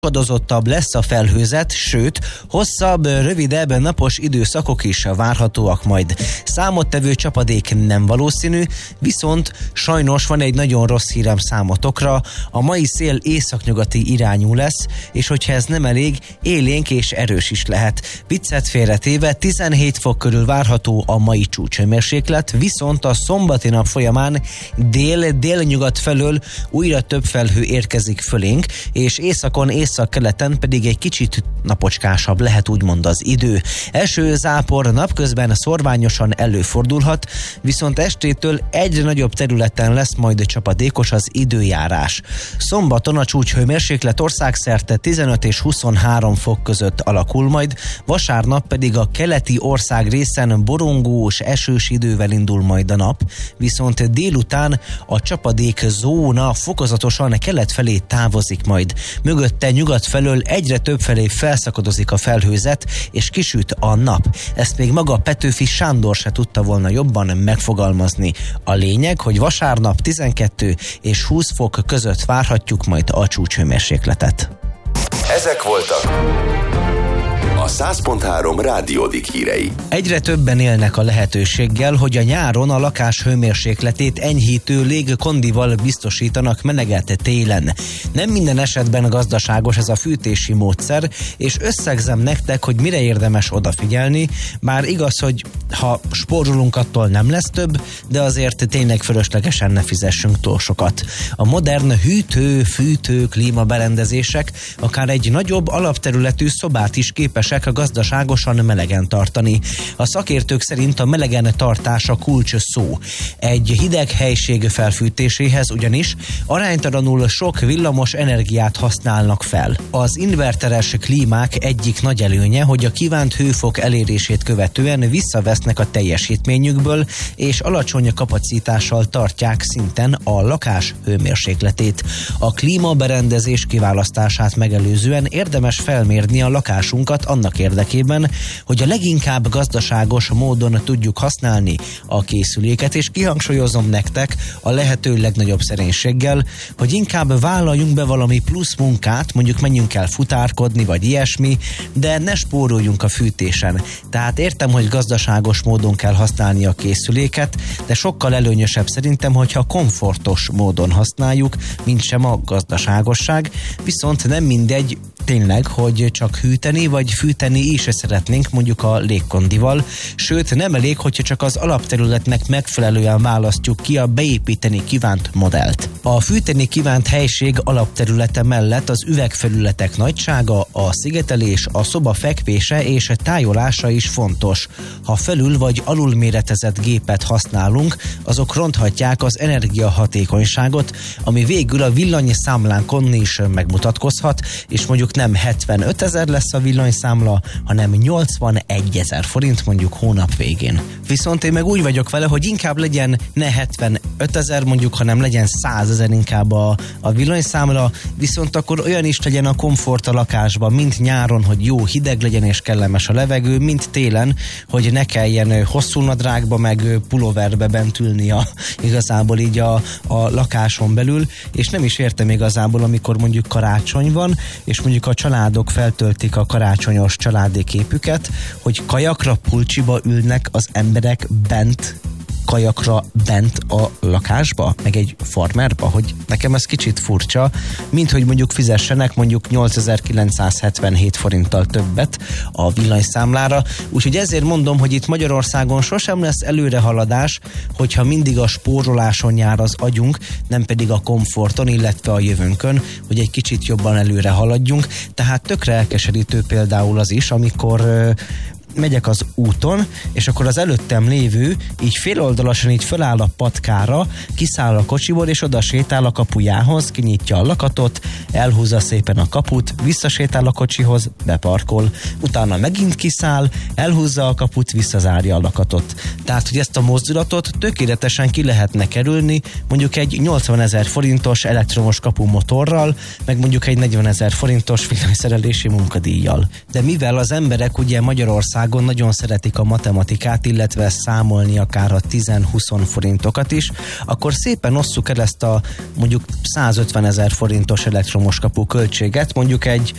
Fokozottabb lesz a felhőzet, sőt, hosszabb, rövidebb napos időszakok is várhatóak majd. Számottevő csapadék nem valószínű, viszont sajnos van egy nagyon rossz hírem számotokra. A mai szél északnyugati irányú lesz, és hogyha ez nem elég, élénk és erős is lehet. Viccet félretéve 17 fok körül várható a mai csúcshőmérséklet, viszont a szombati nap folyamán dél-délnyugat felől újra több felhő érkezik fölénk, és észak-keleten pedig egy kicsit napocskásabb lehet úgymond az idő. Eső, zápor napközben szorványosan előfordulhat, viszont estétől egyre nagyobb területen lesz majd csapadékos az időjárás. Szombaton a csúcshőmérséklet országszerte 15 és 23 fok között alakul majd, vasárnap pedig a keleti ország részen borongós, esős idővel indul majd a nap, viszont délután a csapadék zóna fokozatosan kelet felé távozik majd. Mögötte nyugat felől egyre több felé felszakadozik a felhőzet, és kisüt a nap. Ezt még maga Petőfi Sándor se tudta volna jobban megfogalmazni. A lényeg, hogy vasárnap 12 és 20 fok között várhatjuk majd a csúcshőmérsékletet. Ezek voltak a 100.3 Rádiódik hírei. Egyre többen élnek a lehetőséggel, hogy a nyáron a lakás hőmérsékletét enyhítő légkondival biztosítanak meneget télen. Nem minden esetben gazdaságos ez a fűtési módszer, és összegzem nektek, hogy mire érdemes odafigyelni, bár igaz, hogy ha spórolunk, attól nem lesz több, de azért tényleg fölöslegesen ne fizessünk túl sokat. A modern hűtő-fűtő klímaberendezések akár egy nagyobb alapterületű szobát is képesek gazdaságosan melegen tartani. A szakértők szerint a melegen tartás a kulcs szó. Egy hideg helység felfűtéséhez ugyanis aránytalanul sok villamos energiát használnak fel. Az inverteres klímák egyik nagy előnye, hogy a kívánt hőfok elérését követően visszavesznek a teljesítményükből, és alacsony kapacitással tartják szinten a lakás hőmérsékletét. A klímaberendezés kiválasztását megelőzően érdemes felmérni a lakásunkat annak érdekében, hogy a leginkább gazdaságos módon tudjuk használni a készüléket, és kihangsúlyozom nektek a lehető legnagyobb szerénységgel, hogy inkább vállaljunk be valami plusz munkát, mondjuk menjünk el futárkodni, vagy ilyesmi, de ne spóroljunk a fűtésen. Tehát értem, hogy gazdaságos módon kell használni a készüléket, de sokkal előnyösebb szerintem, hogyha komfortos módon használjuk, mint sem a gazdaságosság, viszont nem mindegy tényleg, hogy csak hűteni vagy fűteni is szeretnénk mondjuk a légkondival, sőt nem elég, hogyha csak az alapterületnek megfelelően választjuk ki a beépíteni kívánt modellt. A fűteni kívánt helység alapterülete mellett az üvegfelületek nagysága, a szigetelés, a szoba fekvése és tájolása is fontos. Ha felül vagy alul méretezett gépet használunk, azok ronthatják az energiahatékonyságot, ami végül a villanyszámlánkon is megmutatkozhat, és mondjuk nem 75 000 lesz a villanyszámla, hanem 81 000 forint mondjuk hónap végén. Viszont én meg úgy vagyok vele, hogy inkább legyen ne 75 000 mondjuk, hanem legyen 100 000 inkább a villanyszámla, viszont akkor olyan is legyen a komfort a lakásban, mint nyáron, hogy jó hideg legyen és kellemes a levegő, mint télen, hogy ne kelljen hosszú nadrágba meg pulóverbe bent ülni igazából így a lakáson belül, és nem is értem igazából, amikor mondjuk karácsony van, és mondjuk a családok feltöltik a karácsonyos családi képüket, hogy kajakra, pulcsiba ülnek az emberek bent kajakra bent a lakásba, meg egy farmerba, hogy nekem ez kicsit furcsa, mint hogy mondjuk fizessenek mondjuk 8977 forinttal többet a villanyszámlára, úgyhogy ezért mondom, hogy itt Magyarországon sosem lesz előrehaladás, hogyha mindig a spóroláson jár az agyunk, nem pedig a komforton, illetve a jövőnkön, hogy egy kicsit jobban előre haladjunk, tehát tökre elkeserítő például az is, amikor megyek az úton, és akkor az előttem lévő így féloldalasan így föláll a patkára, kiszáll a kocsiból, és oda sétál a kapujához, kinyitja a lakatot, elhúzza szépen a kaput, visszasétál a kocsihoz, beparkol, utána megint kiszáll, elhúzza a kaput, visszazárja a lakatot. Tehát, hogy ezt a mozdulatot tökéletesen ki lehetne kerülni, mondjuk egy 80 000 forintos elektromos kapumotorral, meg mondjuk egy 40 000 forintos villanyszerelési munkadíjjal. De mivel az emberek ugye Magyarországon nagyon szeretik a matematikát, illetve számolni akár a 10-20 forintokat is, akkor szépen osszuk el ezt a mondjuk 150 000 forintos elektromos kapu költséget, mondjuk egy